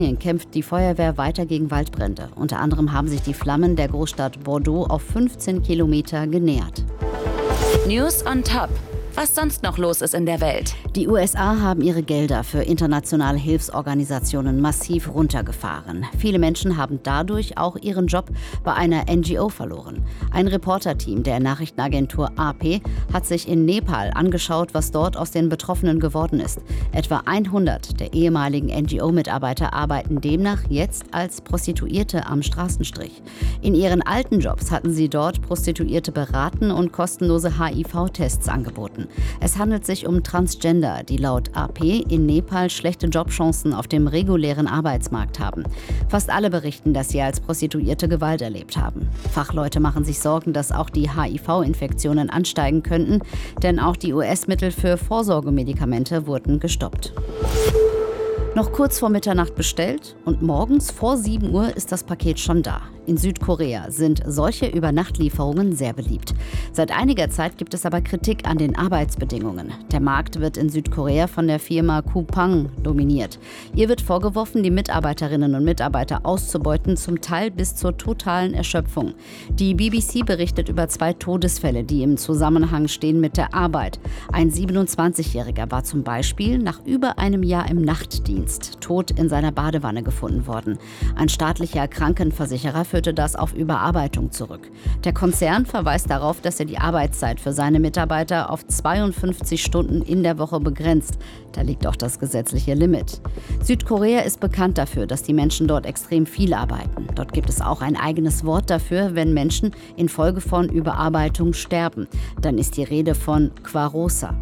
Kämpft die Feuerwehr weiter gegen Waldbrände. Unter anderem haben sich die Flammen der Großstadt Bordeaux auf 15 Kilometer genähert. News on Top. Was sonst noch los ist in der Welt. Die USA haben ihre Gelder für internationale Hilfsorganisationen massiv runtergefahren. Viele Menschen haben dadurch auch ihren Job bei einer NGO verloren. Ein Reporterteam der Nachrichtenagentur AP hat sich in Nepal angeschaut, was dort aus den Betroffenen geworden ist. Etwa 100 der ehemaligen NGO-Mitarbeiter arbeiten demnach jetzt als Prostituierte am Straßenstrich. In ihren alten Jobs hatten sie dort Prostituierte beraten und kostenlose HIV-Tests angeboten. Es handelt sich um Transgender, die laut AP in Nepal schlechte Jobchancen auf dem regulären Arbeitsmarkt haben. Fast alle berichten, dass sie als Prostituierte Gewalt erlebt haben. Fachleute machen sich Sorgen, dass auch die HIV-Infektionen ansteigen könnten, denn auch die US-Mittel für Vorsorgemedikamente wurden gestoppt. Noch kurz vor Mitternacht bestellt und morgens vor 7 Uhr ist das Paket schon da. In Südkorea sind solche Übernachtlieferungen sehr beliebt. Seit einiger Zeit gibt es aber Kritik an den Arbeitsbedingungen. Der Markt wird in Südkorea von der Firma Coupang dominiert. Ihr wird vorgeworfen, die Mitarbeiterinnen und Mitarbeiter auszubeuten, zum Teil bis zur totalen Erschöpfung. Die BBC berichtet über 2 Todesfälle, die im Zusammenhang stehen mit der Arbeit. Ein 27-Jähriger war zum Beispiel nach über einem Jahr im Nachtdienst tot in seiner Badewanne gefunden worden. Ein staatlicher Krankenversicherer führte das auf Überarbeitung zurück. Der Konzern verweist darauf, dass er die Arbeitszeit für seine Mitarbeiter auf 52 Stunden in der Woche begrenzt. Da liegt auch das gesetzliche Limit. Südkorea ist bekannt dafür, dass die Menschen dort extrem viel arbeiten. Dort gibt es auch ein eigenes Wort dafür, wenn Menschen infolge von Überarbeitung sterben. Dann ist die Rede von Kwarosa.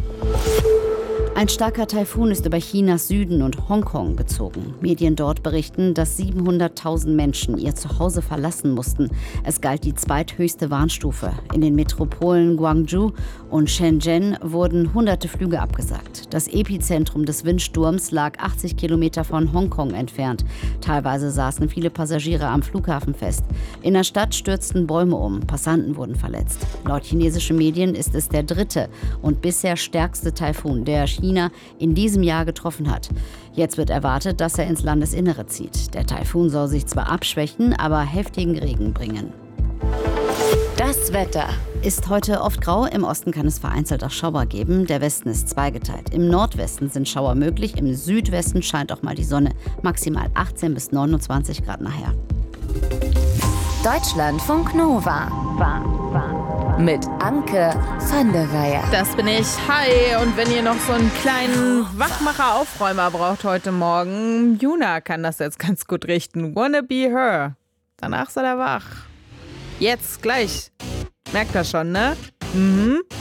Ein starker Taifun ist über Chinas Süden und Hongkong gezogen. Medien dort berichten, dass 700.000 Menschen ihr Zuhause verlassen mussten. Es galt die zweithöchste Warnstufe. In den Metropolen Guangzhou und Shenzhen wurden hunderte Flüge abgesagt. Das Epizentrum des Windsturms lag 80 Kilometer von Hongkong entfernt. Teilweise saßen viele Passagiere am Flughafen fest. In der Stadt stürzten Bäume um, Passanten wurden verletzt. Laut chinesischen Medien ist es der dritte und bisher stärkste Taifun, der China in diesem Jahr getroffen hat. Jetzt wird erwartet, dass er ins Landesinnere zieht. Der Taifun soll sich zwar abschwächen, aber heftigen Regen bringen. Das Wetter. Ist heute oft grau, im Osten kann es vereinzelt auch Schauer geben. Der Westen ist zweigeteilt. Im Nordwesten sind Schauer möglich, im Südwesten scheint auch mal die Sonne. Maximal 18 bis 29 Grad nachher. Deutschlandfunk Nova. Mit Anke van der Weyer. Das bin ich. Hi. Und wenn ihr noch so einen kleinen Wachmacher-Aufräumer braucht heute Morgen, Juna kann das jetzt ganz gut richten. Wanna be her. Danach seid ihr wach. Jetzt, gleich. Merkt ihr schon, ne?